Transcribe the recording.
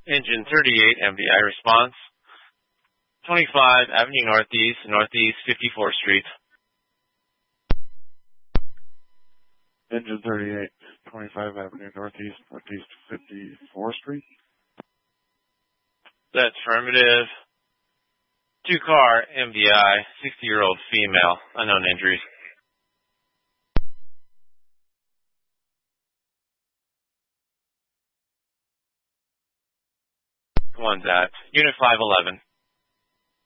Engine 38, MVI response. 25 Avenue Northeast, Northeast 54th Street. Engine 38, 25 Avenue Northeast, Northeast 54th Street. That's affirmative. 2-car MVI, 60-year-old female, unknown injuries. One's at Unit 511.